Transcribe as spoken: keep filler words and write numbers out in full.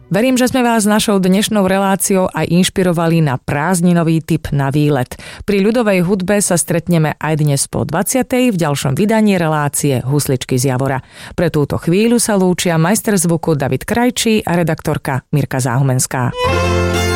Verím, že sme vás našou dnešnou reláciou aj inšpirovali na prázdninový tip na výlet. Pri ľudovej hudbe sa stretneme aj dnes po dvadsiatej v ďalšom vydaní relácie Husličky z Javora. Pre túto chvíľu sa lúčia majster zvuku David Krajčí a redaktorka Mirka Záhumenská.